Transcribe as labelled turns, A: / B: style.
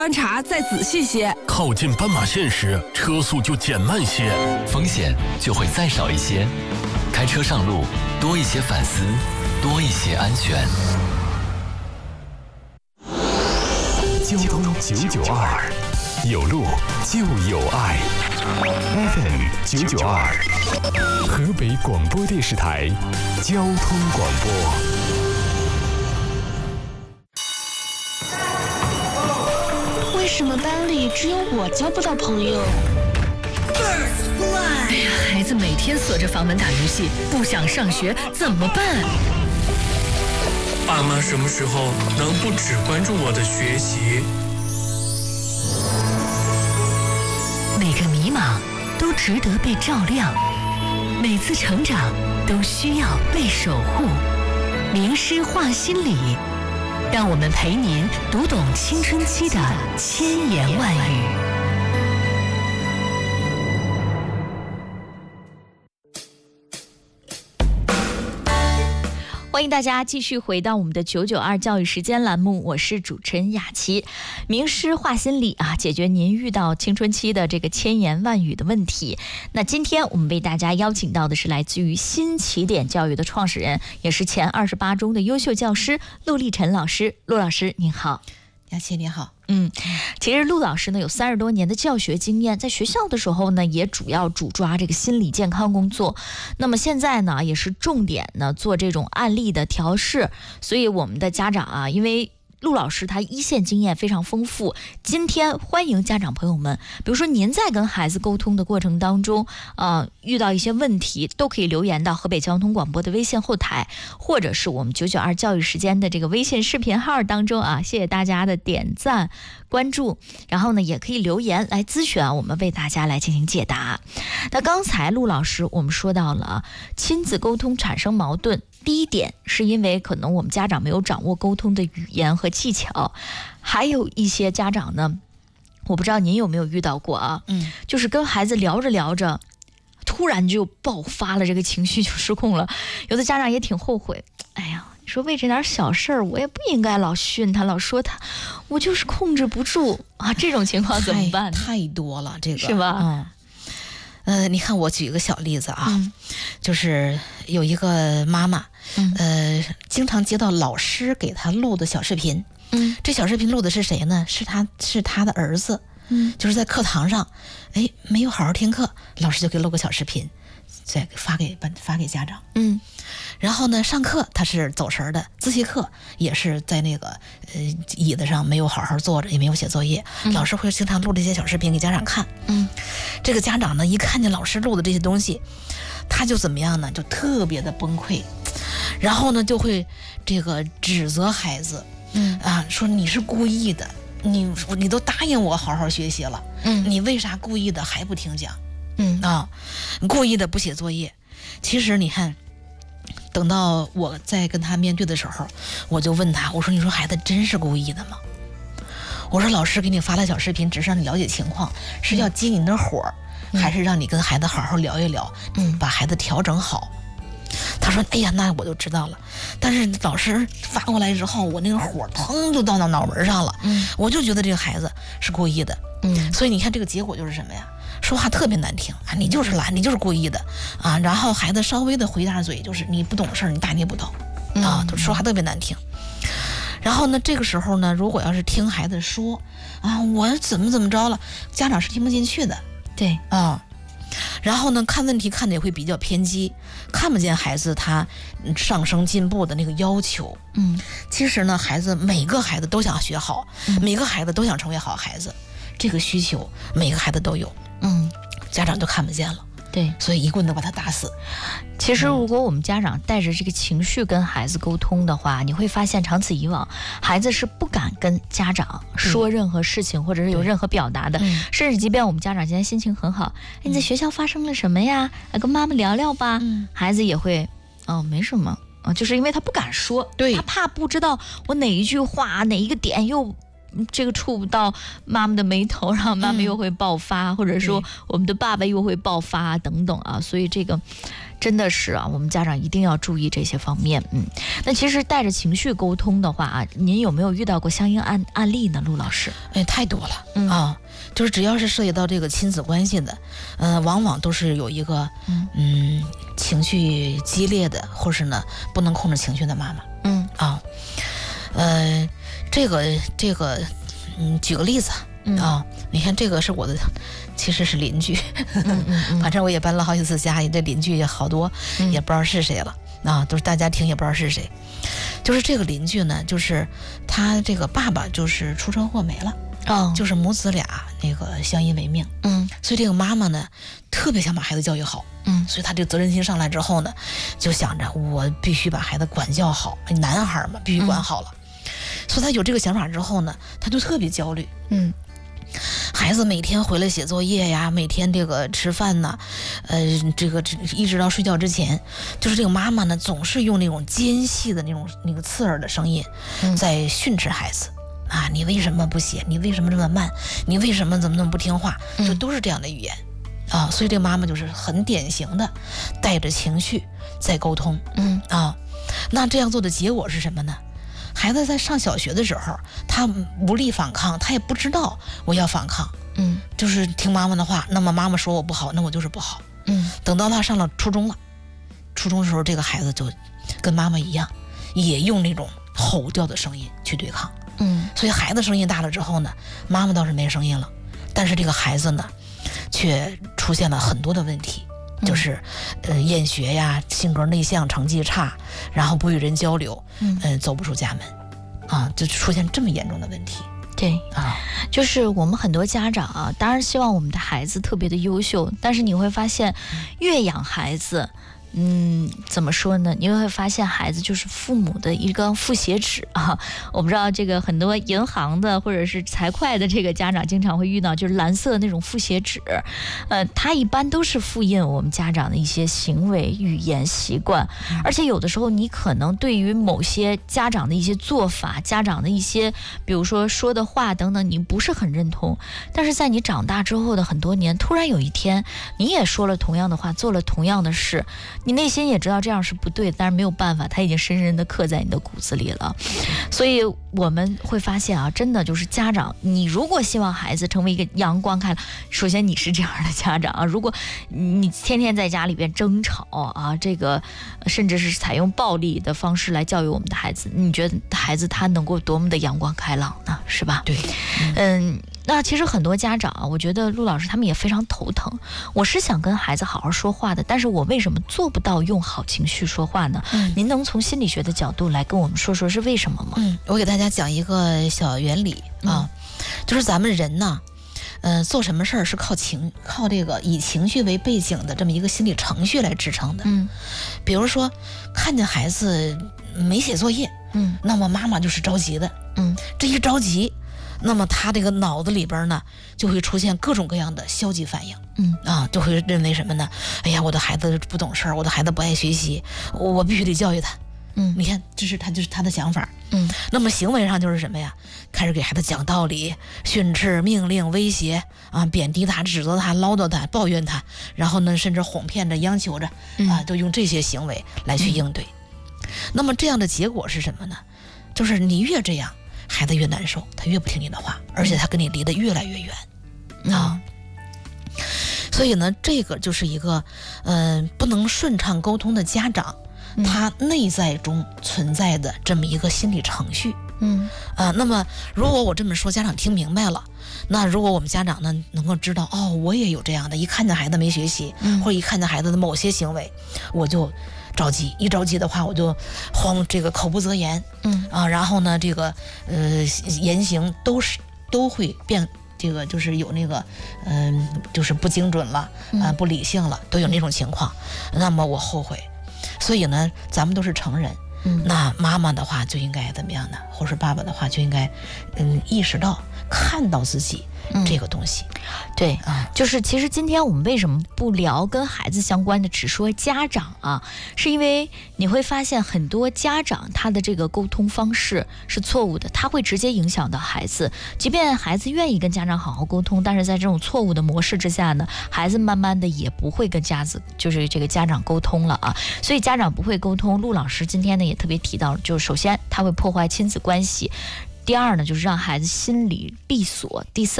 A: 观察再仔细些，
B: 靠近斑马线时车速就减慢些，
C: 风险就会再少一些。开车上路多一些反思，多一些安全。
D: 交通992，有路就有爱。FM 992，河北广播电视台交通广播。
E: 为什么班里只有我交不到朋友？
F: 哎呀，孩子每天锁着房门打游戏，不想上学怎么办？
G: 爸妈什么时候能不只关注我的学习？
F: 每个迷茫都值得被照亮，每次成长都需要被守护。名师话心理，让我们陪您读懂青春期的千言万语。欢迎大家继续回到我们的992教育时间栏目，我是主持人雅琪。名师话心理啊，解决您遇到青春期的这个千言万语的问题。那今天我们为大家邀请到的是来自于新起点教育的创始人，也是前28中的优秀教师陆励晨老师。陆老师您好。
H: 雅琪你好。
F: 其实陆老师呢有30多年的教学经验，在学校的时候呢也主抓这个心理健康工作，那么现在呢也是重点呢做这种案例的调试，所以我们的家长啊，因为陆老师他一线经验非常丰富，今天欢迎家长朋友们，比如说您在跟孩子沟通的过程当中遇到一些问题，都可以留言到河北交通广播的微信后台，或者是我们992教育时间的这个微信视频号当中啊，谢谢大家的点赞关注，然后呢也可以留言来咨询啊，我们为大家来进行解答。那刚才陆老师我们说到了亲子沟通产生矛盾，第一点是因为可能我们家长没有掌握沟通的语言和技巧，还有一些家长呢，我不知道您有没有遇到过啊，就是跟孩子聊着聊着突然就爆发了，这个情绪就失控了，有的家长也挺后悔，哎呀，你说为这点小事儿我也不应该老训他，老说他，我就是控制不住啊，这种情况怎么办？
H: 太多了，这个
F: 是吧？
H: 你看我举一个小例子啊，就是有一个妈妈，经常接到老师给她录的小视频，这小视频录的是谁呢？是他的儿子，就是在课堂上，没有好好听课，老师就给录个小视频，再发给家长，然后呢，上课他是走神的，自习课也是在那个椅子上没有好好坐着，也没有写作业，老师会经常录这些小视频给家长看，这个家长呢一看见老师录的这些东西，他就怎么样呢？就特别的崩溃，然后呢就会这个指责孩子，说你是故意的，你都答应我好好学习了，你为啥故意的还不听讲？故意的不写作业。其实你看，等到我在跟他面对的时候，我就问他，我说你说孩子真是故意的吗？我说老师给你发了小视频，只是让你了解情况，是要激你的火，还是让你跟孩子好好聊一聊，把孩子调整好？他说哎呀，那我就知道了，但是老师发过来之后，我那个火腾就到脑门上了，我就觉得这个孩子是故意的，所以你看这个结果就是什么呀？说话特别难听啊，你就是懒，你就是故意的啊，然后孩子稍微的回大嘴，就是你不懂事，你大逆不道啊，说话特别难听。然后呢，这个时候呢，如果要是听孩子说啊，我怎么着了，家长是听不进去的，
F: 对
H: 啊。然后呢，看问题看的也会比较偏激，看不见孩子他上升进步的那个要求。其实呢，每个孩子都想学好，每个孩子都想成为好孩子，这个需求每个孩子都有。家长都看不见了，
F: 对，
H: 所以一棍子把他打死。
F: 其实如果我们家长带着这个情绪跟孩子沟通的话，你会发现长此以往，孩子是不敢跟家长说任何事情，或者是有任何表达的，甚至即便我们家长今天心情很好，你在学校发生了什么呀？跟妈妈聊聊吧，孩子也会没什么，就是因为他不敢说，
H: 对，
F: 他怕不知道我哪一句话哪一个点又这个触不到妈妈的眉头，然后妈妈又会爆发，或者说我们的爸爸又会爆发等等啊，所以这个真的是啊，我们家长一定要注意这些方面。那其实带着情绪沟通的话啊，您有没有遇到过相应案例呢，陆老师？
H: 太多了就是只要是涉及到这个亲子关系的，往往都是有一个情绪激烈的，或是呢不能控制情绪的妈妈。这个举个例子你看这个是我的，其实是邻居，反正我也搬了好几次家，这邻居也好多，也不知道是谁了都是大家听也不知道是谁。就是这个邻居呢，就是他这个爸爸就是出车祸没了。就是母子俩那个相依为命，所以这个妈妈呢特别想把孩子教育好，所以她这个责任心上来之后呢，就想着我必须把孩子管教好，男孩嘛必须管好了，所以她有这个想法之后呢，她就特别焦虑，孩子每天回来写作业呀，每天这个吃饭呐，这个一直到睡觉之前，就是这个妈妈呢总是用那种尖细的那个刺耳的声音，在训斥孩子。你为什么不写？你为什么这么慢？你为什么怎么那么不听话？就都是这样的语言所以这个妈妈就是很典型的带着情绪在沟通。那这样做的结果是什么呢？孩子在上小学的时候，他无力反抗，他也不知道我要反抗，就是听妈妈的话。那么妈妈说我不好，那我就是不好。等到他上了初中了，初中的时候，这个孩子就跟妈妈一样，也用那种吼叫的声音去对抗。所以孩子声音大了之后呢，妈妈倒是没声音了，但是这个孩子呢，却出现了很多的问题，就是厌学呀，性格内向，成绩差，然后不与人交流，走不出家门，就出现这么严重的问题。
F: 对就是我们很多家长当然希望我们的孩子特别的优秀，但是你会发现，越养孩子。怎么说呢？你会发现孩子就是父母的一个复写纸我不知道这个很多银行的或者是财会的这个家长经常会遇到，就是蓝色那种复写纸，它一般都是复印我们家长的一些行为、语言、习惯，而且有的时候你可能对于某些家长的一些做法、家长的一些比如说说的话等等，你不是很认同，但是在你长大之后的很多年，突然有一天你也说了同样的话，做了同样的事。你内心也知道这样是不对的，但是没有办法，它已经深深的刻在你的骨子里了。所以我们会发现真的就是家长，你如果希望孩子成为一个阳光开朗，首先你是这样的家长如果你天天在家里边争吵这个甚至是采用暴力的方式来教育我们的孩子，你觉得孩子他能够多么的阳光开朗呢？是吧？
H: 对，
F: 那其实很多家长我觉得陆老师他们也非常头疼。我是想跟孩子好好说话的，但是我为什么做不到用好情绪说话呢？您能从心理学的角度来跟我们说说是为什么吗？
H: 我给大家讲一个小原理就是咱们人呢，做什么事儿是靠这个以情绪为背景的这么一个心理程序来支撑的。比如说看见孩子没写作业，那么妈妈就是着急的，这一着急，那么他这个脑子里边呢就会出现各种各样的消极反应，就会认为什么呢？哎呀，我的孩子不懂事儿，我的孩子不爱学习，我必须得教育他。你看，就是他的想法。那么行为上就是什么呀？开始给孩子讲道理、训斥、命令、威胁贬低他、指责他、唠叨他、抱怨他，然后呢，甚至哄骗着、央求着都用这些行为来去应对。那么这样的结果是什么呢？就是你越这样，孩子越难受，他越不听你的话，而且他跟你离得越来越远所以呢，这个就是一个不能顺畅沟通的家长，他内在中存在的这么一个心理程序。那么如果我这么说，家长听明白了，那如果我们家长呢能够知道，我也有这样的，一看见孩子没学习，或者一看见孩子的某些行为，我就着急，一着急的话，我就这个口不择言，然后呢，这个言行都会变，这个就是有那个就是不精准了，不理性了，都有那种情况。那么我后悔，所以呢，咱们都是成人。那妈妈的话就应该怎么样呢？或是爸爸的话就应该意识到看到自己这个东西。
F: 对，就是其实今天我们为什么不聊跟孩子相关的，只说家长啊，是因为你会发现很多家长他的这个沟通方式是错误的，他会直接影响到孩子。即便孩子愿意跟家长好好沟通，但是在这种错误的模式之下呢，孩子慢慢的也不会跟家长沟通了啊。所以家长不会沟通，陆老师今天呢也特别提到了，就是首先他会破坏亲子关系。第二呢，就是让孩子心理闭锁。第三